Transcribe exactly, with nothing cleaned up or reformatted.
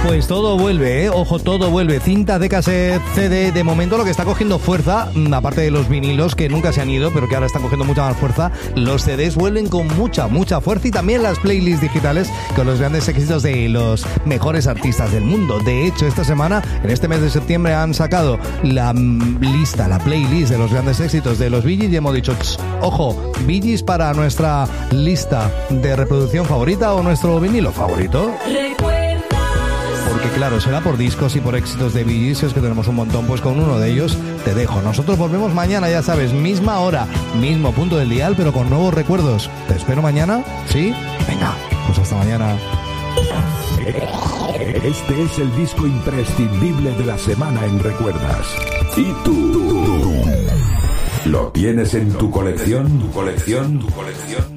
Pues todo vuelve, ¿eh? Ojo, todo vuelve. Cinta de cassette, C D, de momento lo que está cogiendo fuerza, aparte de los vinilos que nunca se han ido, pero que ahora están cogiendo mucha más fuerza, los C Ds vuelven con mucha, mucha fuerza, y también las playlists digitales con los grandes éxitos de los mejores artistas del mundo. De hecho, esta semana, en este mes de septiembre, han sacado la mm, lista, la playlist de los grandes éxitos de los Bee Gees y hemos dicho, ojo, Bee Gees para nuestra lista de reproducción favorita o nuestro vinilo favorito. Porque claro, será por discos y por éxitos de Bee Gees, es que tenemos un montón, pues con uno de ellos te dejo. Nosotros volvemos mañana, ya sabes, misma hora, mismo punto del dial, pero con nuevos recuerdos. ¿Te espero mañana? ¿Sí? Venga, pues hasta mañana. Este es el disco imprescindible de la semana en Recuerdas. ¿Y tú? ¿Lo tienes en tu colección? ¿Tu colección? ¿Tu colección?